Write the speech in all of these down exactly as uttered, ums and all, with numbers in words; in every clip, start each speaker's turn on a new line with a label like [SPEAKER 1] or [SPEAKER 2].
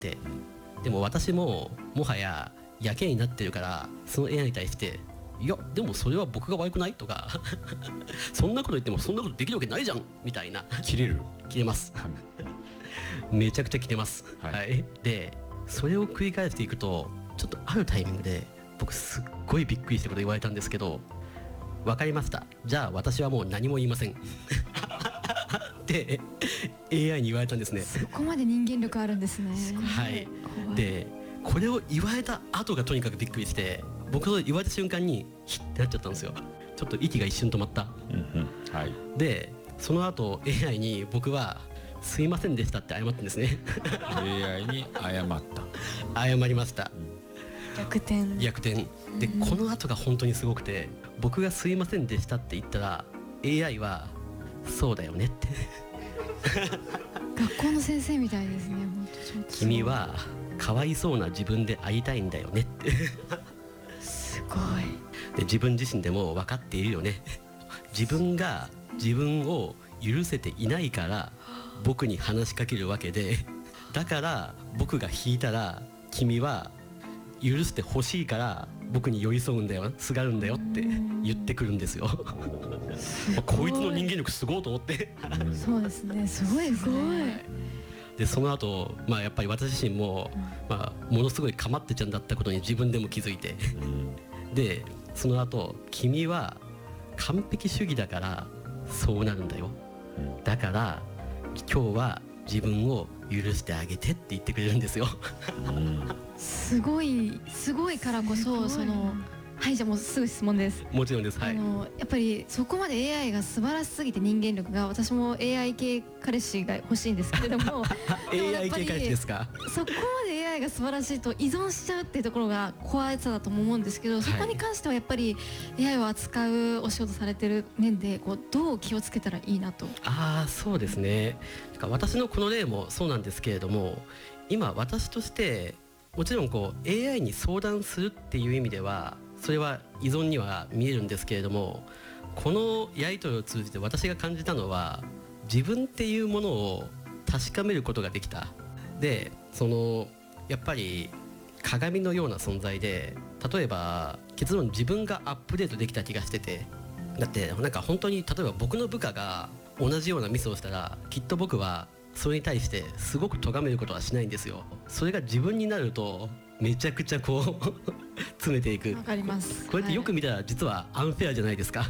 [SPEAKER 1] て。でも私ももはややけになってるから、その エーアイ に対していやでもそれは僕が悪くないとかそんなこと言ってもそんなことできるわけないじゃんみたいな。
[SPEAKER 2] 切れる
[SPEAKER 1] 切れます。めちゃくちゃ切れます、はいはい、でそれを繰り返していくと、ちょっとあるタイミングで僕すっごいびっくりしたこと言われたんですけど、分かりました、じゃあ私はもう何も言いませんってエーアイ に言われたんですね。
[SPEAKER 3] そこまで人間力あるんですね。
[SPEAKER 1] はい。でこれを言われた後がとにかくびっくりして、僕それ言われた瞬間にヒッてなっちゃったんですよ。ちょっと息が一瞬止まった、うんうんはい、でその後 エーアイ に僕はすいませんでしたって謝ったんですね
[SPEAKER 2] エーアイ に謝った
[SPEAKER 1] 謝りました。
[SPEAKER 3] 逆転
[SPEAKER 1] 逆転で、うん、この後が本当にすごくて、僕がすいませんでしたって言ったら エーアイ はそうだよねって
[SPEAKER 3] 学校の先生みたいですね。本当
[SPEAKER 1] 君はかわいそうな自分でありたいんだよねって
[SPEAKER 3] すごい。
[SPEAKER 1] で自分自身でも分かっているよね。自分が自分を許せていないから僕に話しかけるわけで、だから僕が引いたら君は許してほしいから僕に寄り添うんだよ、すがるんだよって言ってくるんですよこいつの人間力すごいと思って
[SPEAKER 3] そうですね、すごいですね。
[SPEAKER 1] でその後、まあやっぱり私自身も、まあ、ものすごいかまってちゃんだったことに自分でも気づいてでその後君は完璧主義だからそうなるんだよ、だから今日は自分を許してあげてって言ってくれるんですよ
[SPEAKER 3] すごいすごいからこそ、そのはいじゃあもうすぐ質問です。
[SPEAKER 1] もちろんです、はい、
[SPEAKER 3] あのやっぱりそこまで エーアイ が素晴らしすぎて、人間力が、私も エーアイ 系彼氏が欲しいんですけれども
[SPEAKER 1] エーアイ 系彼氏ですか。
[SPEAKER 3] そこまで エーアイ が素晴らしいと依存しちゃうっていうところが怖さだとも思うんですけど、そこに関してはやっぱり エーアイ を扱うお仕事されてる面でこうどう気をつけたらいいなと。
[SPEAKER 1] ああそうですね、私のこの例もそうなんですけれども、今私としてもちろんこう エーアイ に相談するっていう意味ではそれは依存には見えるんですけれども、このやり取りを通じて私が感じたのは、自分っていうものを確かめることができた。でそのやっぱり鏡のような存在で、例えば結論自分がアップデートできた気がしてて、だってなんか本当に例えば僕の部下が同じようなミスをしたら、きっと僕はそれに対してすごく咎めることはしないんですよ。それが自分になるとめちゃくちゃこう詰めていく。
[SPEAKER 3] わかります。
[SPEAKER 1] こうやってよく見たら実はアンフェアじゃないですか、はい、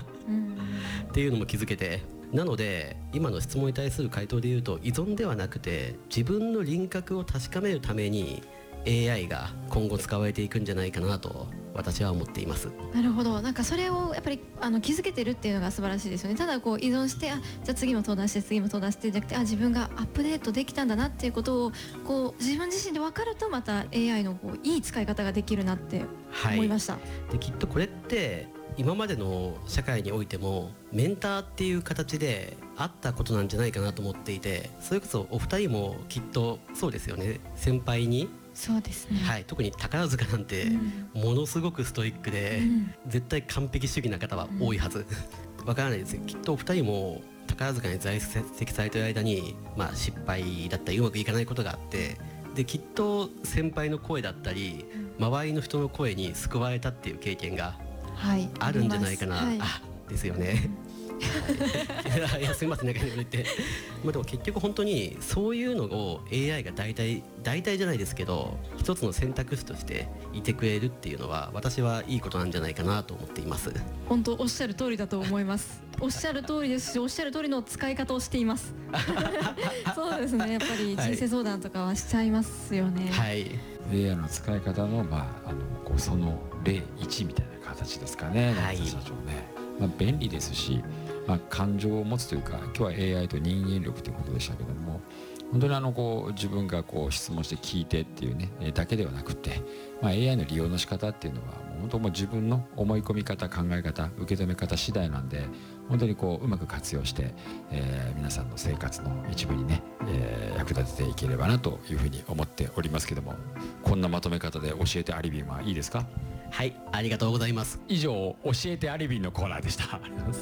[SPEAKER 1] っていうのも気づけて、なので今の質問に対する回答で言うと、依存ではなくて自分の輪郭を確かめるために エーアイ が今後使われていくんじゃないかなと私は思っています。
[SPEAKER 3] なるほど。なんかそれをやっぱりあの気づけてるっていうのが素晴らしいですよね。ただこう依存して、あじゃあ次も登壇して次も登壇してじゃなくて、あ自分がアップデートできたんだなっていうことをこう自分自身で分かると、また エーアイ のこういい使い方ができるなって思いました、はい、
[SPEAKER 1] できっとこれって今までの社会においてもメンターっていう形であったことなんじゃないかなと思っていて、それこそお二人もきっとそうですよね。先輩に
[SPEAKER 3] そうですね、
[SPEAKER 1] はい、特に宝塚なんてものすごくストイックで、うん、絶対完璧主義な方は多いはず、うん、わからないですよ。きっとお二人も宝塚に在籍されている間に、まあ、失敗だったりうまくいかないことがあって、できっと先輩の声だったり、うん、周りの人の声に救われたっていう経験があるんじゃないかな、はい、あですよねいやすみませんなんか言って、まあ、でも結局本当にそういうのを エーアイ が大体大体じゃないですけど一つの選択肢としていてくれるっていうのは、私はいいことなんじゃないかなと思っています。
[SPEAKER 3] 本当おっしゃる通りだと思いますおっしゃる通りですし、おっしゃる通りの使い方をしていますそうですね、やっぱり人生相談とかはしちゃいますよね。
[SPEAKER 1] はい、
[SPEAKER 2] エーアイ の使い方の、まあ、あのこうその例いちみたいな形ですかね、
[SPEAKER 1] はい、
[SPEAKER 2] 社長ね、まあ、便利ですし、まあ、感情を持つというか、今日は エーアイ と人間力ということでしたけども、本当にあのこう自分がこう質問して聞いてっていうねだけではなくて、まあ、エーアイ の利用の仕方っていうのはもう本当もう自分の思い込み方、考え方、受け止め方次第なんで、本当にこううまく活用して、えー、皆さんの生活の一部にね、えー、役立てていければなというふうに思っておりますけども、こんなまとめ方で教えてアリビンはいいですか？
[SPEAKER 1] はい、ありがとうございます。
[SPEAKER 2] 以上、教えてアリビンのコーナーでした。ありがとうございます。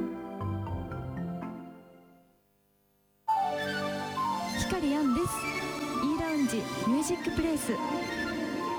[SPEAKER 3] 光アンです。
[SPEAKER 4] ミュージックプレイス